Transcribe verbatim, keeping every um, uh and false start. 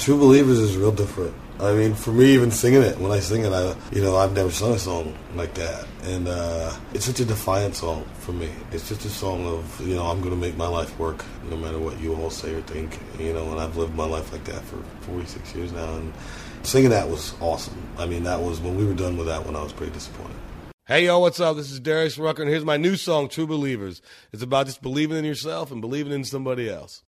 True Believers is real different. I mean, for me, even singing it, when I sing it, I, you know, I've never sung a song like that. And uh, it's such a defiant song for me. It's just a song of, you know, I'm going to make my life work no matter what you all say or think, you know, and I've lived my life like that for forty-six years now. And singing that was awesome. I mean, that was, when we were done with that one, I was pretty disappointed. Hey, yo, what's up? This is Darius Rucker, and here's my new song, True Believers. It's about just believing in yourself and believing in somebody else.